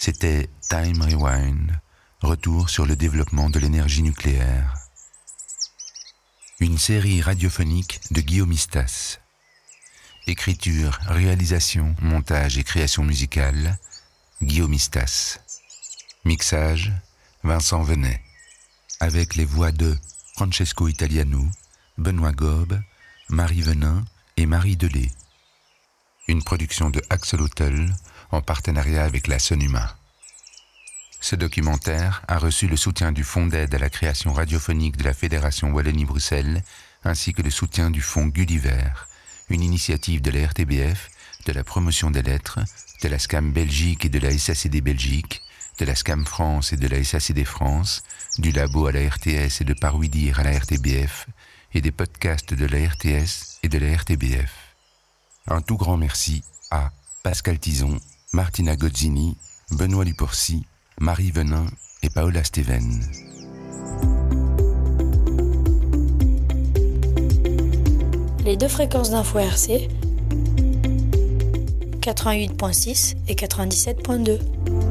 C'était Time Rewind, retour sur le développement de l'énergie nucléaire. Une série radiophonique de Guillaume Istas. Écriture, réalisation, montage et création musicale, Guillaume Istas. Mixage, Vincent Venet. Avec les voix de Francesco Italiano, Benoît Gobe, Marie Venin et Marie Delay. Une production de Axolotl en partenariat avec la Sonuma. Ce documentaire a reçu le soutien du Fonds d'aide à la création radiophonique de la Fédération Wallonie-Bruxelles ainsi que le soutien du Fonds Gulliver, une initiative de la RTBF, de la Promotion des Lettres, de la SCAM Belgique et de la SACD Belgique, de la SCAM France et de la SACD France, du Labo à la RTS et de Parouidir à la RTBF, et des podcasts de la RTS et de la RTBF. Un tout grand merci à Pascal Tison, Martina Gozzini, Benoît Luporcy, Marie Venin et Paola Steven. Les deux fréquences d'info RC, 88.6 et 97.2.